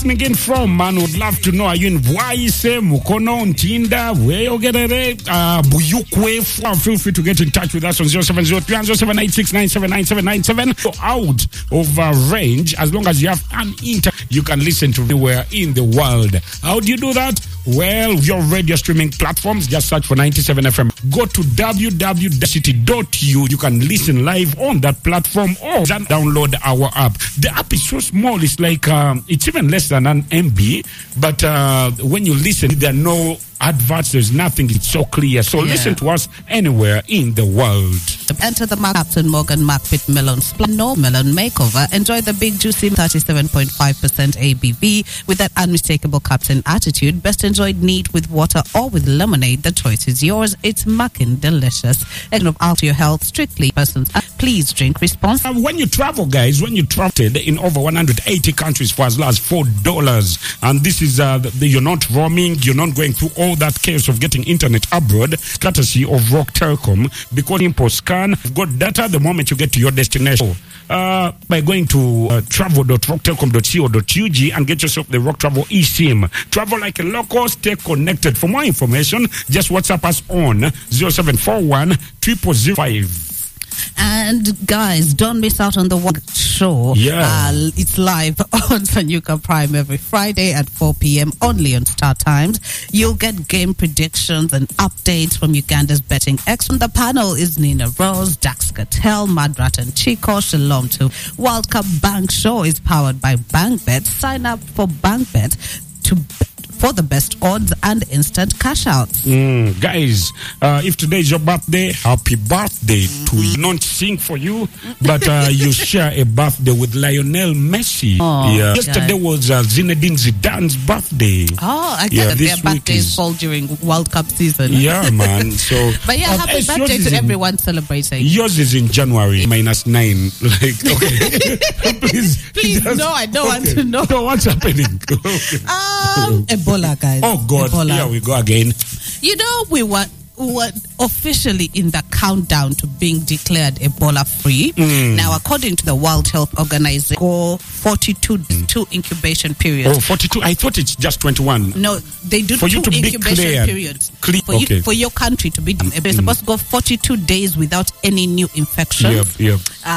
Again from man would love to know, are you in Bwaise, Mukono, Ntinda, Weyogerere, Buyukwe? Feel free to get in touch with us on 0703 0786 979797. So out of range, as long as you have an you can listen to anywhere in the world. How do you do that? Well, your radio streaming platforms, just search for 97 FM. Go to www.city.u. You can listen live on that platform or download our app. The app is so small, it's like, it's even less than an MB, but when you listen, there are no adverts, there's nothing, it's so clear. So listen to us anywhere in the world. Enter the Captain Morgan Markpit Melon Splano Melon Makeover. Enjoy the big juicy 37.5% ABV with that unmistakable Captain attitude. Best enjoyed neat with water or with lemonade. The choice is yours. It's mucking delicious. And look out to your health. Strictly persons. Please drink responsibly. When you travel, guys, when you traveled in over 180 countries for as low as $4, and this is you're not roaming, you're not going through all that chaos of getting internet abroad, courtesy of Rock Telecom, because import scan, you've got data the moment you get to your destination. By going to travel.rocktelecom.co.ug and get yourself the Rock Travel eSIM. Travel like a local, stay connected. For more information, just WhatsApp us on 0741 0005. And guys, don't miss out on the World Show. It's live on Sanyuka Prime every Friday at 4 p.m. only on Star Times. You'll get game predictions and updates from Uganda's betting expert. On the panel is Nina Rose, Dax Cattell, Madrat and Chico. Shalom to World Cup Bank Show is powered by BankBet. Sign up for BankBet for the best odds and instant cash outs. Guys, if today is your birthday, happy birthday to you. Not sing for you, but you share a birthday with Lionel Messi. Yesterday was Zinedine Zidane's birthday. I get their birthdays fall during World Cup season. Yeah, man. So, but yeah, happy birthday to everyone celebrating. Yours is in January -9. Like, okay. please, no, I don't want to know. So what's happening? Ebola, guys. Oh God, Ebola. Here we go again. You know, we were officially in the countdown to being declared Ebola free. Now, according to the World Health Organization, 42 incubation periods. 42? I thought it's just 21. No, they do for 2 you to incubation periods. For your country to be, they're supposed to go 42 days without any new infection. Yep.